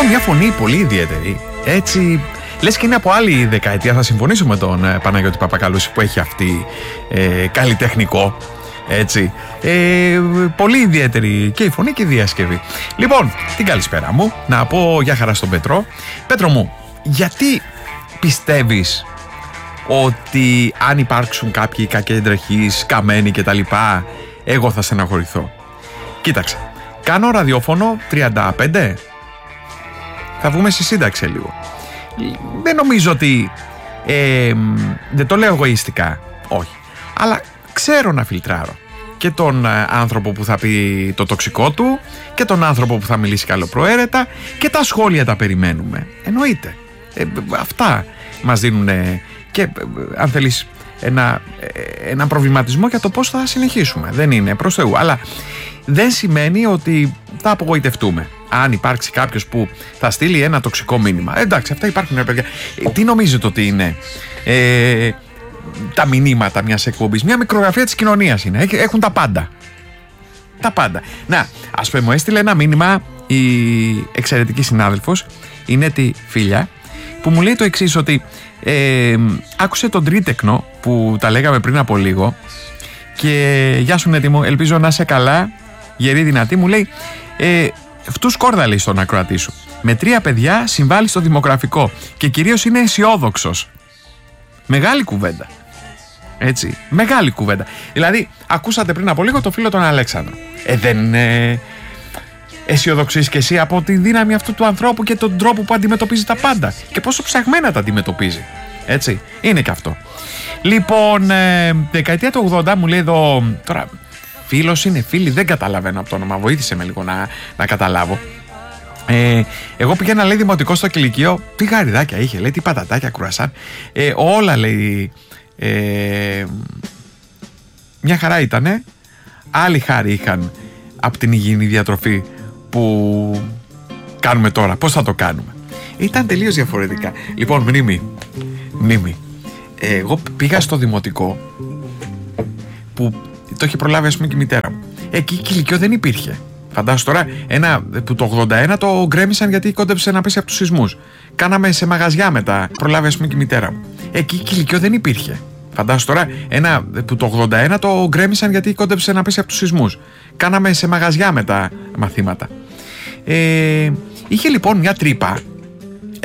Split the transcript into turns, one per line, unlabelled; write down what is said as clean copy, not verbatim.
μια φωνή πολύ ιδιαίτερη. Έτσι, λες και είναι από άλλη δεκαετία. Θα συμφωνήσω με τον Παναγιώτη Παπακαλούση που έχει αυτή καλλιτεχνικό. Έτσι. Πολύ ιδιαίτερη και η φωνή και η διασκευή. Λοιπόν, την καλησπέρα μου. Να πω γεια χαρά στον Πέτρο. Πέτρο μου, γιατί πιστεύεις ότι αν υπάρξουν κάποιοι κακέντρεχείς, καμένοι κτλ, εγώ θα στεναχωρηθώ? Κοίταξε, κάνω ραδιόφωνο 35. Θα βγούμε στη σύνταξη λίγο. Δεν νομίζω ότι δεν το λέω εγωιστικά, όχι, αλλά ξέρω να φιλτράρω και τον άνθρωπο που θα πει το τοξικό του και τον άνθρωπο που θα μιλήσει καλοπροαίρετα, και τα σχόλια τα περιμένουμε. Εννοείται. Αυτά μας δίνουν και αν θέλεις ένα προβληματισμό για το πώς θα συνεχίσουμε. Δεν είναι προς Θεού, αλλά δεν σημαίνει ότι θα απογοητευτούμε αν υπάρξει κάποιος που θα στείλει ένα τοξικό μήνυμα. Εντάξει, αυτά υπάρχουν, παιδιά. Τι νομίζετε ότι είναι τα μηνύματα μιας εκπομπής? Μια μικρογραφία της κοινωνίας είναι. Έχουν τα πάντα. Τα πάντα. Να, ας πούμε, μου έστειλε ένα μήνυμα η εξαιρετική συνάδελφος, είναι τη Φίλια, που μου λέει το εξής, ότι άκουσε τον Τρίτεκνο που τα λέγαμε πριν από λίγο και γεια σου Νέτη μου, ελπίζω να είσαι καλά, γερή δυνατή. Μου λέει φτού σκόρδα, λέει, στον ακροατή σου. Με 3 παιδιά συμβάλλει στο δημογραφικό και κυρίως είναι αισιόδοξος. Μεγάλη κουβέντα. Έτσι, μεγάλη κουβέντα. Δηλαδή, ακούσατε πριν από λίγο το φίλο τον Αλέξανδρο. Δεν αισιοδοξείς και εσύ από τη δύναμη αυτού του ανθρώπου και τον τρόπο που αντιμετωπίζει τα πάντα και πόσο ψαγμένα τα αντιμετωπίζει? Έτσι, είναι και αυτό. Λοιπόν, δεκαετία του 80 μου λέει εδώ, τώρα φίλος είναι, φίλη, δεν καταλαβαίνω από το όνομα, βοήθησε με λίγο να καταλάβω. Εγώ πήγαινα, λέει, δημοτικό στο κηλικείο, τι γαριδάκια είχε, λέει, τι πατατάκια, κρουασάν, όλα, λέει, μια χαρά ήτανε. Άλλη χάρη είχαν από την υγιεινή διατροφή που κάνουμε τώρα. Πώς θα το κάνουμε? Ήταν τελείως διαφορετικά. Λοιπόν, μνήμη. Εγώ πήγα στο δημοτικό που το είχε προλάβει, ας πούμε, και η μητέρα μου. Εκεί κηλικείο δεν υπήρχε. Φαντάσου τώρα, ένα που το 81 το γκρέμισαν γιατί κόντεψε να πέσει από τους σεισμούς. Κάναμε σε μαγαζιά μετά. Προλάβει, ας πούμε, και η μητέρα μου. Εκεί κηλικείο δεν υπήρχε. Φαντάσου τώρα, ένα που το 81 το γκρέμισαν γιατί κόντεψε να πέσει από τους σεισμούς. Κάναμε σε μαγαζιά μετά μαθήματα. Είχε λοιπόν μια τρύπα